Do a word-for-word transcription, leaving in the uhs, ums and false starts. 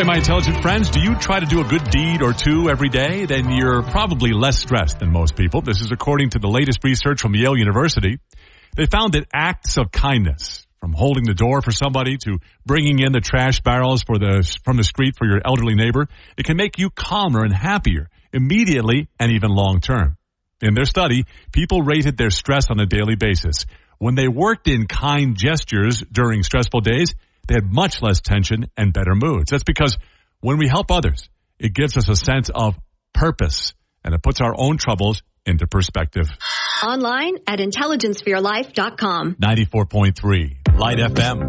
my intelligent friends. Do you try to do a good deed or two every day? Then you're probably less stressed than most people. This is according to the latest research from Yale University. They found that acts of kindness, from holding the door for somebody to bringing in the trash barrels for the, from the street for your elderly neighbor, it can make you calmer and happier immediately and even long term. In their study, people rated their stress on a daily basis. When they worked in kind gestures during stressful days, they had much less tension and better moods. That's because when we help others, it gives us a sense of purpose, and it puts our own troubles into perspective. Online at intelligence for your life dot com. ninety-four point three Light F M.